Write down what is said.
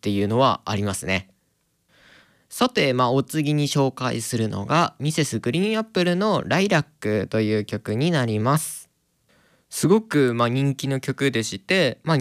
っていうのはありますね。さて、お次に紹介するのがミセスグリーンアップルのライラックという曲になります。すごく人気の曲でして、